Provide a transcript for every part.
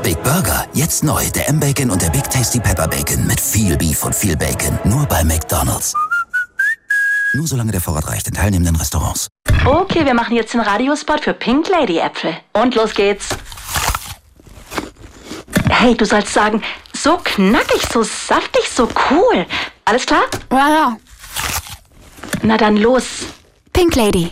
Big Burger, jetzt neu. Der M-Bacon und der Big Tasty Pepper Bacon mit viel Beef und viel Bacon. Nur bei McDonald's. Nur solange der Vorrat reicht in teilnehmenden Restaurants. Okay, wir machen jetzt den Radiospot für Pink Lady Äpfel. Und los geht's. Hey, du sollst sagen, so knackig, so saftig, so cool. Alles klar? Ja. Na dann los. Pink Lady.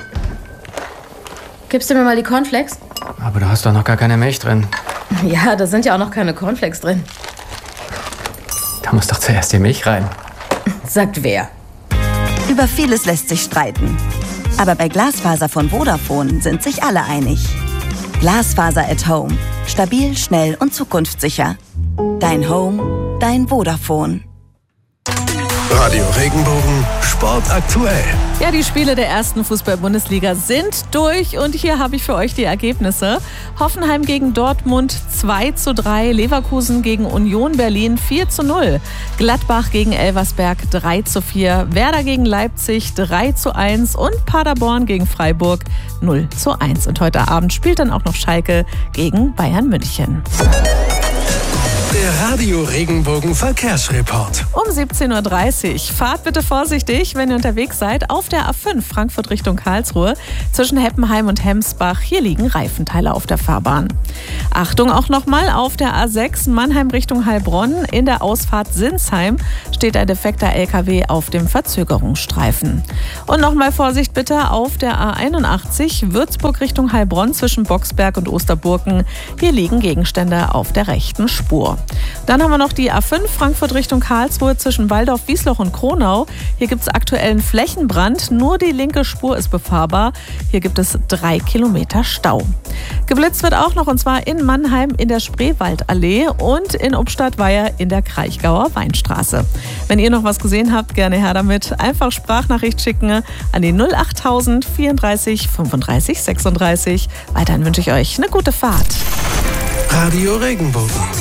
Gibst du mir mal die Cornflakes? Aber da hast doch noch gar keine Milch drin. Ja, da sind ja auch noch keine Cornflakes drin. Da muss doch zuerst die Milch rein. Sagt wer? Über vieles lässt sich streiten. Aber bei Glasfaser von Vodafone sind sich alle einig. Glasfaser at Home. Stabil, schnell und zukunftssicher. Dein Home, dein Vodafone. Radio Regenbogen, Sport aktuell. Ja, die Spiele der ersten Fußball-Bundesliga sind durch und hier habe ich für euch die Ergebnisse. Hoffenheim gegen Dortmund 2:3, Leverkusen gegen Union Berlin 4:0, Gladbach gegen Elversberg 3:4, Werder gegen Leipzig 3:1 und Paderborn gegen Freiburg 0:1. Und heute Abend spielt dann auch noch Schalke gegen Bayern München. Der Radio Regenbogen Verkehrsreport. Um 17:30 Uhr. Fahrt bitte vorsichtig, wenn ihr unterwegs seid, auf der A5 Frankfurt Richtung Karlsruhe. Zwischen Heppenheim und Hemsbach. Hier liegen Reifenteile auf der Fahrbahn. Achtung auch nochmal, auf der A6 Mannheim Richtung Heilbronn. In der Ausfahrt Sinsheim steht ein defekter LKW auf dem Verzögerungsstreifen. Und nochmal Vorsicht bitte auf der A81 Würzburg Richtung Heilbronn zwischen Boxberg und Osterburken. Hier liegen Gegenstände auf der rechten Spur. Dann haben wir noch die A5 Frankfurt Richtung Karlsruhe zwischen Waldorf, Wiesloch und Kronau. Hier gibt es aktuellen Flächenbrand. Nur die linke Spur ist befahrbar. Hier gibt es 3 Kilometer Stau. Geblitzt wird auch noch, und zwar in Mannheim in der Spreewaldallee und in Ubstadt-Weiher in der Kraichgauer Weinstraße. Wenn ihr noch was gesehen habt, gerne her damit. Einfach Sprachnachricht schicken an die 08000 34 35 36. Weiterhin wünsche ich euch eine gute Fahrt. Radio Regenbogen.